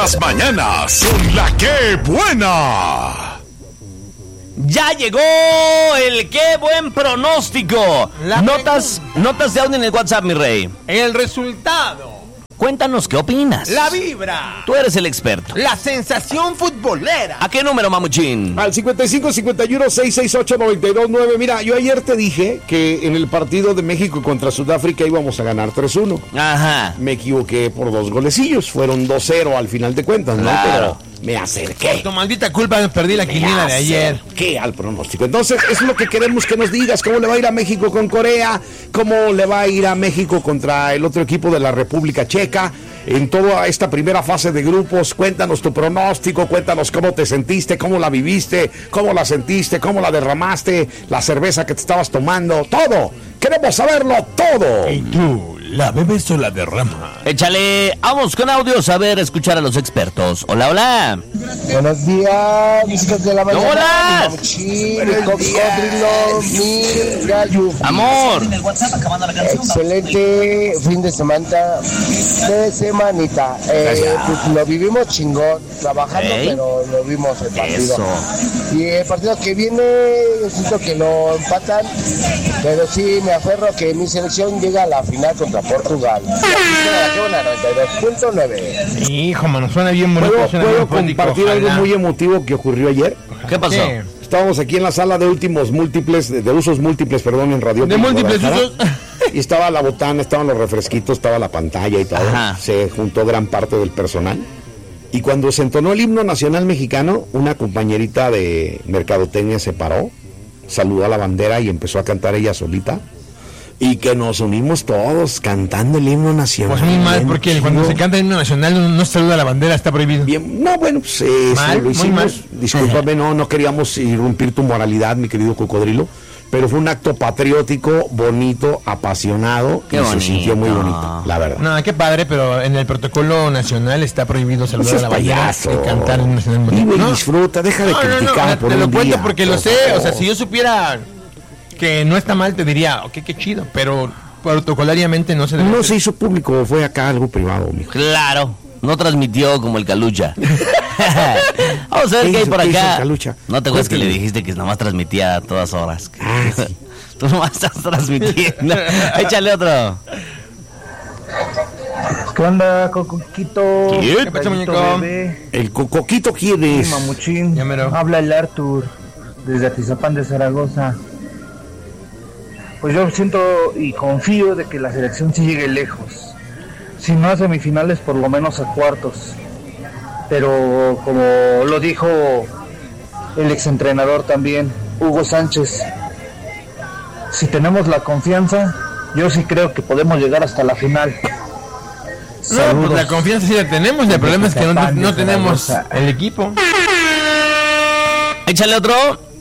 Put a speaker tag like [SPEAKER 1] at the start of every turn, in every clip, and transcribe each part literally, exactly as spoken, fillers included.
[SPEAKER 1] las mañanas son la que buena.
[SPEAKER 2] Ya llegó el qué buen pronóstico. La notas, notas de audio en el WhatsApp, mi rey.
[SPEAKER 3] El resultado.
[SPEAKER 2] Cuéntanos qué opinas.
[SPEAKER 3] La vibra.
[SPEAKER 2] Tú eres el experto.
[SPEAKER 3] La sensación futbolera.
[SPEAKER 2] ¿A qué número, mamuchín?
[SPEAKER 4] Al cincuenta y cinco, cincuenta y uno, seiscientos sesenta y ocho, noventa y dos nueve. Mira, yo ayer te dije que en el partido de México contra Sudáfrica íbamos a ganar tres uno.
[SPEAKER 2] Ajá.
[SPEAKER 4] Me equivoqué por dos golecillos. Fueron dos cero al final de cuentas, ¿no?
[SPEAKER 2] Claro.
[SPEAKER 4] Pero me acerqué.
[SPEAKER 3] Por tu maldita culpa perdí la quiniela de ayer.
[SPEAKER 4] ¿Qué al pronóstico? Entonces, es lo que queremos que nos digas. ¿Cómo le va a ir a México con Corea? ¿Cómo le va a ir a México contra el otro equipo de la República Checa? En toda esta primera fase de grupos, cuéntanos tu pronóstico, cuéntanos cómo te sentiste, cómo la viviste, cómo la sentiste, cómo la derramaste, la cerveza que te estabas tomando, todo. Queremos saberlo todo.
[SPEAKER 3] ¿Y tú, la bebes o la derramas?
[SPEAKER 2] Échale, vamos con audios a ver, escuchar a los expertos. Hola, hola.
[SPEAKER 5] Buenos días, músicas de la mañana.
[SPEAKER 2] Hola.
[SPEAKER 5] Mi cocodrilo, mi gallo.
[SPEAKER 2] Amor.
[SPEAKER 5] Excelente fin de semana, de semanita. Eh, pues lo vivimos chingón, trabajando,
[SPEAKER 2] Ey.
[SPEAKER 5] pero lo vimos el partido.
[SPEAKER 2] Eso.
[SPEAKER 5] Y el partido que viene, yo siento que lo empatan, pero sí me aferro que mi selección llega a la final contra Portugal. La que buena, noventa y dos punto nueve.
[SPEAKER 3] Hijo, mano, suena bien bonito.
[SPEAKER 4] ¿Puedo,
[SPEAKER 3] suena
[SPEAKER 4] puedo
[SPEAKER 3] bien poético,
[SPEAKER 4] compartir algo
[SPEAKER 3] ojalá.
[SPEAKER 4] muy emotivo que ocurrió ayer?
[SPEAKER 2] ¿Qué pasó?
[SPEAKER 3] ¿Qué?
[SPEAKER 4] Estábamos aquí en la sala de últimos múltiples, de, de usos múltiples, perdón, en Radio
[SPEAKER 3] De múltiples usos.
[SPEAKER 4] Y estaba la botana, estaban los refresquitos, estaba la pantalla y todo.
[SPEAKER 2] Ajá.
[SPEAKER 4] Se juntó gran parte del personal. Y cuando se entonó el himno nacional mexicano, una compañerita de mercadotecnia se paró, saludó a la bandera y empezó a cantar ella solita. Y que nos unimos todos cantando el himno nacional.
[SPEAKER 3] Pues muy mal,
[SPEAKER 4] Bien
[SPEAKER 3] porque
[SPEAKER 4] chido.
[SPEAKER 3] cuando se canta el himno nacional no, no se saluda la bandera, está prohibido.
[SPEAKER 4] Bien, no, bueno, pues eh,
[SPEAKER 3] Mal,
[SPEAKER 4] sí, lo
[SPEAKER 3] muy
[SPEAKER 4] hicimos.
[SPEAKER 3] mal.
[SPEAKER 4] Discúlpame, no, no queríamos irrumpir tu moralidad, mi querido cocodrilo, pero fue un acto patriótico, bonito, apasionado,
[SPEAKER 2] Qué
[SPEAKER 4] y
[SPEAKER 2] bonito.
[SPEAKER 4] se sintió muy bonito, la verdad.
[SPEAKER 3] No, qué padre, pero en el protocolo nacional está prohibido
[SPEAKER 4] No
[SPEAKER 3] saludar
[SPEAKER 4] seas
[SPEAKER 3] a la bandera
[SPEAKER 4] payaso.
[SPEAKER 3] y cantar el himno nacional.
[SPEAKER 4] Vive y
[SPEAKER 3] No.
[SPEAKER 4] disfruta, deja de
[SPEAKER 3] No, no, no,
[SPEAKER 4] criticar por
[SPEAKER 3] te
[SPEAKER 4] un
[SPEAKER 3] lo cuento
[SPEAKER 4] día,
[SPEAKER 3] porque lo
[SPEAKER 4] por
[SPEAKER 3] sé,
[SPEAKER 4] favor.
[SPEAKER 3] o sea, si yo supiera que no está mal te diría, ok, qué chido, pero protocolariamente no se debe
[SPEAKER 4] No
[SPEAKER 3] hacer.
[SPEAKER 4] se hizo público, fue acá algo privado, mijo.
[SPEAKER 2] Claro, no transmitió como el Calucha. Vamos a ver
[SPEAKER 4] ¿Qué
[SPEAKER 2] qué hay
[SPEAKER 4] hizo-
[SPEAKER 2] por
[SPEAKER 4] qué hizo el
[SPEAKER 2] acá.
[SPEAKER 4] Calucha?
[SPEAKER 2] No te acuerdas que le
[SPEAKER 4] Cuéntame.
[SPEAKER 2] dijiste que nomás transmitía a todas horas.
[SPEAKER 4] Ah, sí.
[SPEAKER 2] Tú nomás estás transmitiendo. Échale otro.
[SPEAKER 6] ¿Qué onda, Cocoquito?
[SPEAKER 2] ¿Qué?
[SPEAKER 3] ¿Qué pasa,
[SPEAKER 6] Gallito
[SPEAKER 3] muñeco?
[SPEAKER 6] bebé,
[SPEAKER 4] El cocoquito, ¿quién es?
[SPEAKER 6] Mamuchín.
[SPEAKER 3] Ya mero.
[SPEAKER 6] Habla el Artur, desde Atizapán de Zaragoza. Pues yo siento y confío de que la selección sí llegue lejos. Si no a semifinales, por lo menos a cuartos. Pero como lo dijo el exentrenador también, Hugo Sánchez, si tenemos la confianza, yo sí creo que podemos llegar hasta la final.
[SPEAKER 3] No,
[SPEAKER 6] Saludos.
[SPEAKER 3] pues la confianza sí la tenemos, el problema es que no, no, no tenemos
[SPEAKER 6] Zaragoza.
[SPEAKER 3] el equipo.
[SPEAKER 2] Échale otro.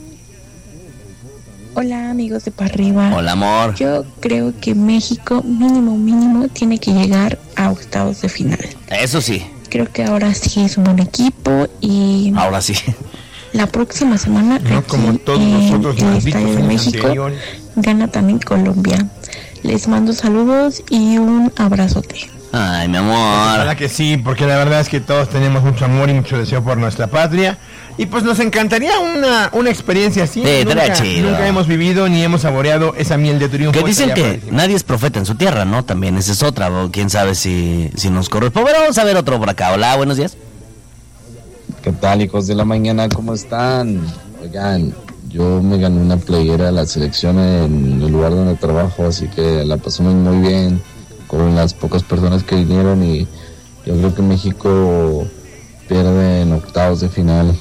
[SPEAKER 7] Hola amigos de para arriba.
[SPEAKER 2] Hola, amor.
[SPEAKER 7] Yo creo que México mínimo mínimo tiene que llegar a octavos de final.
[SPEAKER 2] Eso sí,
[SPEAKER 7] Creo que ahora sí es un buen equipo y
[SPEAKER 2] ahora sí.
[SPEAKER 7] la próxima semana
[SPEAKER 3] No
[SPEAKER 7] aquí
[SPEAKER 3] como todos
[SPEAKER 7] en
[SPEAKER 3] nosotros
[SPEAKER 7] el
[SPEAKER 3] malditos
[SPEAKER 7] Estadio de
[SPEAKER 3] años
[SPEAKER 7] México
[SPEAKER 3] anteriores.
[SPEAKER 7] gana también Colombia. Les mando saludos y un abrazote.
[SPEAKER 2] Ay, mi
[SPEAKER 3] Ojalá
[SPEAKER 2] amor.
[SPEAKER 3] que sí, porque la verdad es que todos tenemos mucho amor y mucho deseo por nuestra patria. Y pues nos encantaría una, una experiencia así.
[SPEAKER 2] Sí,
[SPEAKER 3] nunca,
[SPEAKER 2] estaría chido.
[SPEAKER 3] nunca hemos vivido ni hemos saboreado esa miel de triunfo.
[SPEAKER 2] Que dicen
[SPEAKER 3] Estaría
[SPEAKER 2] que
[SPEAKER 3] padrísimo.
[SPEAKER 2] nadie es profeta en su tierra, ¿no? También esa es otra, o quién sabe si, si nos corresponde. Pero vamos a ver otro por acá. Hola, buenos días.
[SPEAKER 8] ¿Qué tal, hijos de la mañana? ¿Cómo están? Oigan, yo me gané una playera de la selección en el lugar donde trabajo, así que la pasamos muy bien con las pocas personas que vinieron y yo creo que México pierde en octavos de final.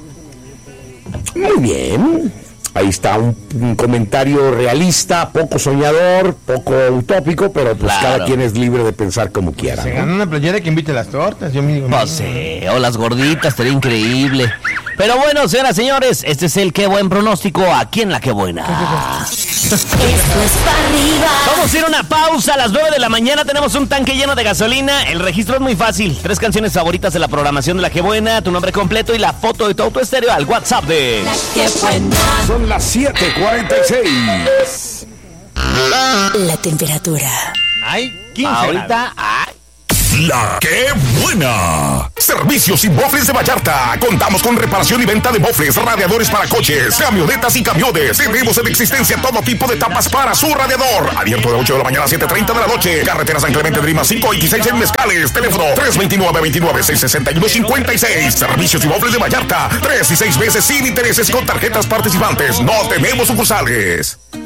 [SPEAKER 4] Muy bien. Ahí está un, un comentario realista, poco soñador, poco utópico, pero pues
[SPEAKER 2] Claro.
[SPEAKER 4] cada quien es libre de pensar como quiera.
[SPEAKER 3] Se
[SPEAKER 4] ¿no?
[SPEAKER 3] ganó una playera que invite las tortas. Yo me digo,
[SPEAKER 2] Pues sí, o las gorditas, sería increíble. Pero bueno, señoras y señores, este es el Qué Buen Pronóstico aquí en La Qué Buena.
[SPEAKER 9] Esto es para arriba.
[SPEAKER 2] Vamos a ir a una pausa a las nueve de la mañana. Tenemos un tanque lleno de gasolina. El registro es muy fácil. Tres canciones favoritas de la programación de La Qué Buena, tu nombre completo y la foto de tu auto estéreo al WhatsApp de...
[SPEAKER 9] La que buena.
[SPEAKER 4] Son las siete cuarenta y seis.
[SPEAKER 9] La temperatura.
[SPEAKER 3] Ay, quince
[SPEAKER 2] Ahorita, ay,
[SPEAKER 1] La que buena. Servicios y Mofles de Vallarta. Contamos con reparación y venta de mofles, radiadores para coches, camionetas y camiones. Tenemos en existencia todo tipo de tapas para su radiador. Abierto de ocho de la mañana a siete treinta de la noche. Carretera San Clemente de Lima cinco veintiséis en Mezcales. Teléfono tres veintinueve, veintinueve, seiscientos sesenta y uno, cincuenta y seis. Servicios y Mofles de Vallarta. Tres y seis meses sin intereses con tarjetas participantes. No tenemos sucursales.